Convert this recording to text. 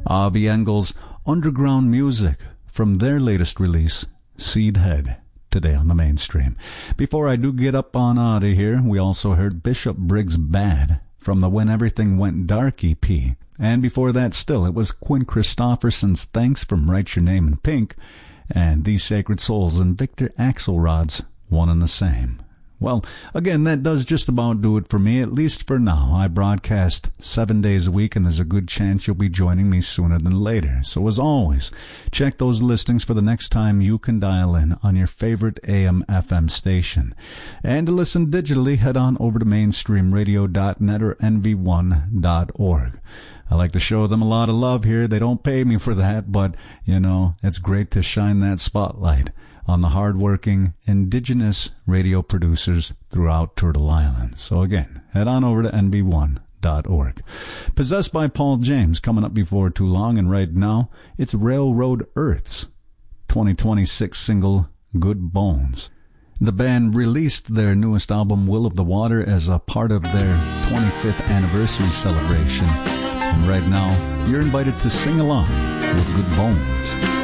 Avi Engel's Underground Music from their latest release, Seedhead, today on the Mainstream. Before I do get up on out of here, we also heard Bishop Briggs' Bad from the When Everything Went Dark EP. And before that still, it was Quinn Christopherson's Thanks from Write Your Name in Pink, and These Sacred Souls and Victor Axelrod's One and the Same. Well, again, that does just about do it for me, at least for now. I broadcast 7 days a week, and there's a good chance you'll be joining me sooner than later. So as always, check those listings for the next time you can dial in on your favorite AM/FM station. And to listen digitally, head on over to mainstreamradio.net or nv1.org. I like to show them a lot of love here. They don't pay me for that, but, it's great to shine that spotlight on the hardworking indigenous radio producers throughout Turtle Island. So again, head on over to nv1.org. Possessed by Paul James, coming up before too long, and right now, it's Railroad Earth's 2026 single, Good Bones. The band released their newest album, Will of the Water, as a part of their 25th anniversary celebration. And right now, you're invited to sing along with Good Bones.